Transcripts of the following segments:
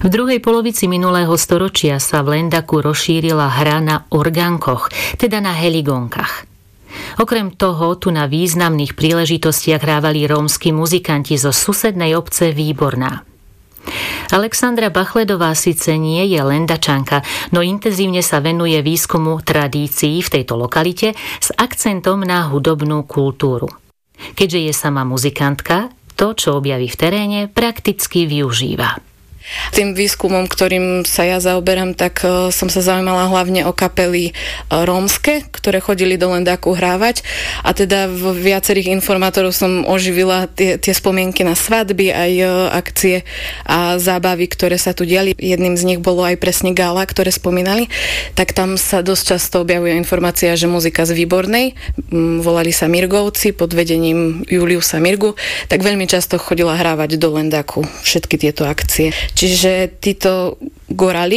V druhej polovici minulého storočia sa v Lendaku rozšírila hra na orgánkoch, teda na heligónkach. Okrem toho tu na významných príležitostiach hrávali rómski muzikanti zo susednej obce Výborná. Alexandra Bachledová síce nie je Lendačanka, no intenzívne sa venuje výskumu tradícií v tejto lokalite s akcentom na hudobnú kultúru. Keďže je sama muzikantka, to, čo objaví v teréne, prakticky využíva. Tým výskumom, ktorým sa ja zaoberám, tak som sa zaujímala hlavne o kapely rómske, ktoré chodili do Lendaku hrávať, a teda v viacerých informátorov som oživila tie spomienky na svadby, aj akcie a zábavy, ktoré sa tu diali. Jedným z nich bolo aj presne gala, ktoré spomínali. Tak tam sa dosť často objavuje informácia, že muzika z Výbornej, volali sa Mirgovci pod vedením Juliusa Mirgu, tak veľmi často chodila hrávať do Lendaku všetky tieto akcie. Čiže títo gorali,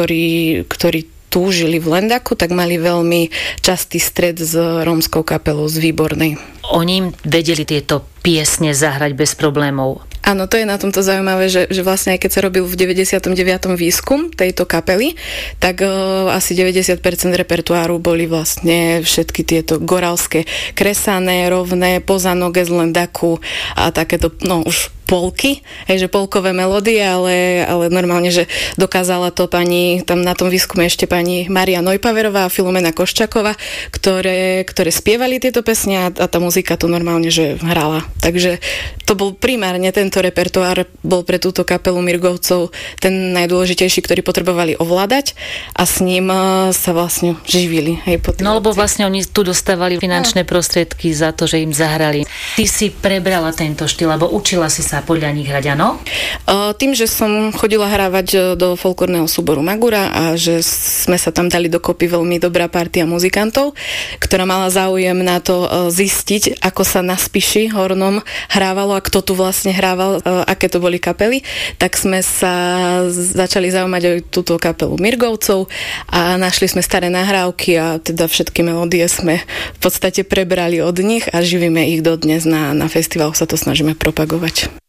ktorí túžili v Lendaku, tak mali veľmi častý stret s rómskou kapelou z Výbornej. Oni vedeli tieto piesne zahrať bez problémov. Áno, to je na tomto zaujímavé, že vlastne aj keď sa robil v 99. výskum tejto kapely, tak asi 90% repertoáru boli vlastne všetky tieto goralské kresané, rovné, poza noge z Lendaku a takéto, už polky, že polkové melódie, ale normálne, že dokázala to tam na tom výskume ešte pani Mária Neupaverová a Filomena Koščáková, ktoré spievali tieto pesne a tá muzika tu normálne, že hrala. Takže to bol primárne tento repertoár, bol pre túto kapelu Mirgovcov ten najdôležitejší, ktorý potrebovali ovládať a s ním sa vlastne živili. No lebo vlastne oni tu dostávali finančné prostriedky za to, že im zahrali. Ty si prebrala tento štýl, alebo učila si sa podľa nich hrať, áno? Tým, že som chodila hrávať do folklórneho súboru Magura a že sme sa tam dali dokopy veľmi dobrá partia muzikantov, ktorá mala záujem na to zistiť, ako sa na Spiši hornom hrávalo a kto tu vlastne hrával, aké to boli kapely, tak sme sa začali zaujímať aj túto kapelu Mirgovcov a našli sme staré nahrávky a teda všetky melódie sme v podstate prebrali od nich a živíme ich dodnes. Na festivaloch sa to snažíme propagovať.